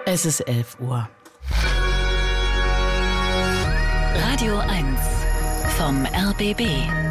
Es ist 11 Uhr. Radio 1 vom RBB.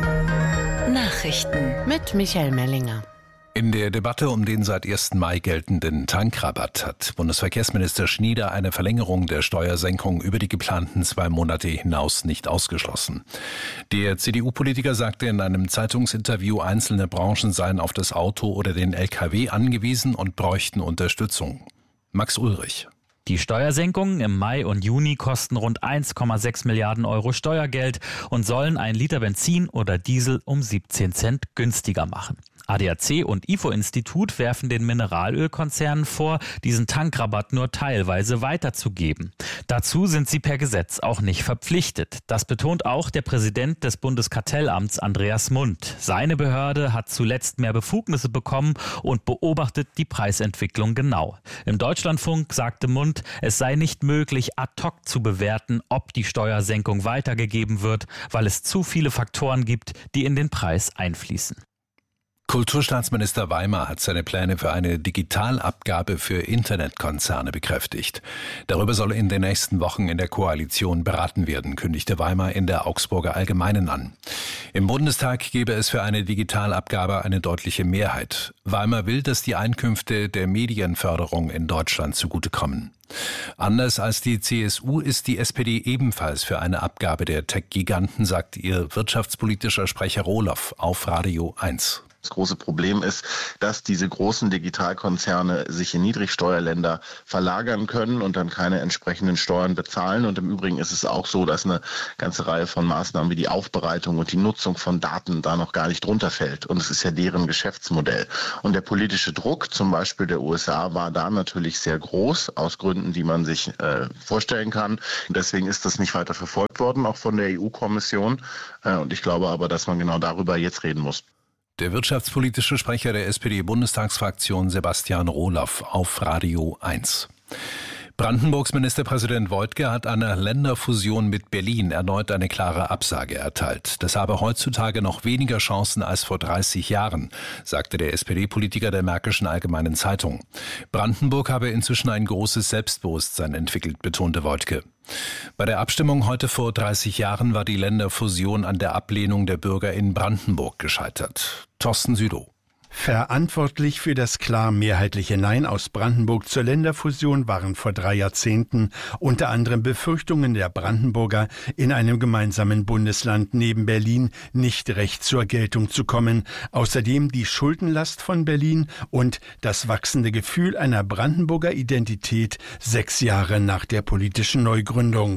Nachrichten Mit Michael Mellinger. In der Debatte um den seit 1. Mai geltenden Tankrabatt hat Bundesverkehrsminister Schnieder eine Verlängerung der Steuersenkung über die geplanten 2 Monate hinaus nicht ausgeschlossen. Der CDU-Politiker sagte in einem Zeitungsinterview, einzelne Branchen seien auf das Auto oder den LKW angewiesen und bräuchten Unterstützung. Max Ulrich. Die Steuersenkungen im Mai und Juni kosten rund 1,6 Milliarden Euro Steuergeld und sollen ein Liter Benzin oder Diesel um 17 Cent günstiger machen. ADAC und IFO-Institut werfen den Mineralölkonzernen vor, diesen Tankrabatt nur teilweise weiterzugeben. Dazu sind sie per Gesetz auch nicht verpflichtet. Das betont auch der Präsident des Bundeskartellamts Andreas Mundt. Seine Behörde hat zuletzt mehr Befugnisse bekommen und beobachtet die Preisentwicklung genau. Im Deutschlandfunk sagte Mundt, es sei nicht möglich, ad hoc zu bewerten, ob die Steuersenkung weitergegeben wird, weil es zu viele Faktoren gibt, die in den Preis einfließen. Kulturstaatsminister Weimer hat seine Pläne für eine Digitalabgabe für Internetkonzerne bekräftigt. Darüber soll in den nächsten Wochen in der Koalition beraten werden, kündigte Weimer in der Augsburger Allgemeinen an. Im Bundestag gebe es für eine Digitalabgabe eine deutliche Mehrheit. Weimer will, dass die Einkünfte der Medienförderung in Deutschland zugutekommen. Anders als die CSU ist die SPD ebenfalls für eine Abgabe der Tech-Giganten, sagt ihr wirtschaftspolitischer Sprecher Rohloff auf Radio 1. Das große Problem ist, dass diese großen Digitalkonzerne sich in Niedrigsteuerländer verlagern können und dann keine entsprechenden Steuern bezahlen. Und im Übrigen ist es auch so, dass eine ganze Reihe von Maßnahmen wie die Aufbereitung und die Nutzung von Daten da noch gar nicht drunter fällt. Und es ist ja deren Geschäftsmodell. Und der politische Druck, zum Beispiel der USA, war da natürlich sehr groß, aus Gründen, die man sich vorstellen kann. Deswegen ist das nicht weiter verfolgt worden, auch von der EU-Kommission. Und ich glaube aber, dass man genau darüber jetzt reden muss. Der wirtschaftspolitische Sprecher der SPD-Bundestagsfraktion Sebastian Rohloff auf Radio 1. Brandenburgs Ministerpräsident Woidke hat einer Länderfusion mit Berlin erneut eine klare Absage erteilt. Das habe heutzutage noch weniger Chancen als vor 30 Jahren, sagte der SPD-Politiker der Märkischen Allgemeinen Zeitung. Brandenburg habe inzwischen ein großes Selbstbewusstsein entwickelt, betonte Woidke. Bei der Abstimmung heute vor 30 Jahren war die Länderfusion an der Ablehnung der Bürger in Brandenburg gescheitert. Thorsten Südow. Verantwortlich für das klar mehrheitliche Nein aus Brandenburg zur Länderfusion waren vor 3 Jahrzehnten unter anderem Befürchtungen der Brandenburger, in einem gemeinsamen Bundesland neben Berlin nicht recht zur Geltung zu kommen. Außerdem die Schuldenlast von Berlin und das wachsende Gefühl einer Brandenburger Identität 6 Jahre nach der politischen Neugründung.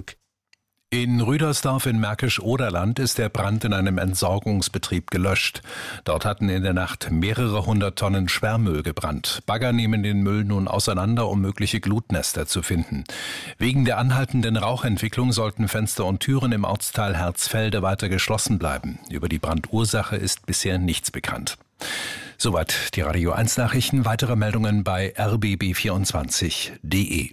In Rüdersdorf in Märkisch-Oderland ist der Brand in einem Entsorgungsbetrieb gelöscht. Dort hatten in der Nacht mehrere 100 Tonnen Sperrmüll gebrannt. Bagger nehmen den Müll nun auseinander, um mögliche Glutnester zu finden. Wegen der anhaltenden Rauchentwicklung sollten Fenster und Türen im Ortsteil Herzfelde weiter geschlossen bleiben. Über die Brandursache ist bisher nichts bekannt. Soweit die Radio 1 Nachrichten. Weitere Meldungen bei rbb24.de.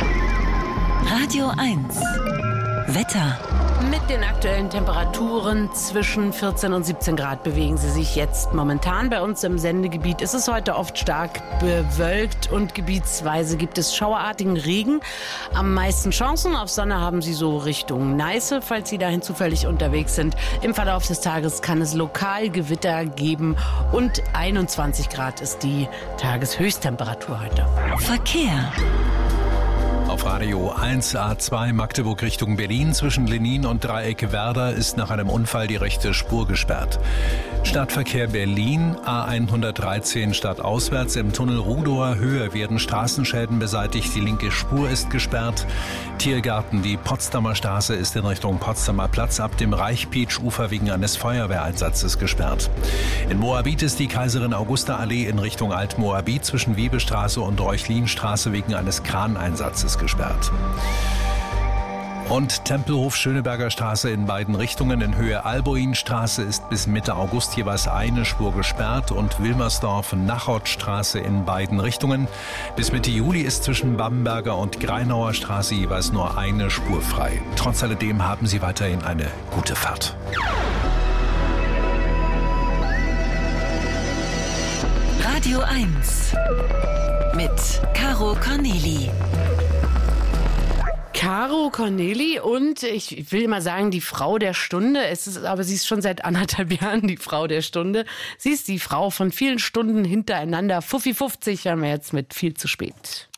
Radio 1 Wetter. Mit den aktuellen Temperaturen zwischen 14 und 17 Grad bewegen sie sich jetzt momentan. Bei uns im Sendegebiet ist es heute oft stark bewölkt und gebietsweise gibt es schauerartigen Regen. Am meisten Chancen auf Sonne haben Sie so Richtung Neiße, falls Sie dahin zufällig unterwegs sind. Im Verlauf des Tages kann es lokal Gewitter geben und 21 Grad ist die Tageshöchsttemperatur heute. Verkehr. Auf Radio 1 A2 Magdeburg Richtung Berlin zwischen Lenin und Dreieck Werder ist nach einem Unfall die rechte Spur gesperrt. Stadtverkehr Berlin, A113 stadtauswärts im Tunnel Rudower Höhe werden Straßenschäden beseitigt, die linke Spur ist gesperrt. Tiergarten, die Potsdamer Straße ist in Richtung Potsdamer Platz ab dem Reichpietsch-Ufer wegen eines Feuerwehreinsatzes gesperrt. In Moabit ist die Kaiserin Augusta Allee in Richtung Alt-Moabit zwischen Wiebestraße und Reuchlinstraße wegen eines Kraneinsatzes gesperrt. Und Tempelhof Schöneberger Straße in beiden Richtungen in Höhe Alboinstraße ist bis Mitte August jeweils eine Spur gesperrt und Wilmersdorf Nachottstraße in beiden Richtungen. Bis Mitte Juli ist zwischen Bamberger und Greinauer Straße jeweils nur eine Spur frei. Trotz alledem haben Sie weiterhin eine gute Fahrt. Radio 1 mit Caro Corneli. Caro Corneli und ich will mal sagen, die Frau der Stunde. Aber sie ist schon seit 1,5 Jahren die Frau der Stunde. Sie ist die Frau von vielen Stunden hintereinander. Fuffi 50 haben wir jetzt mit viel zu spät.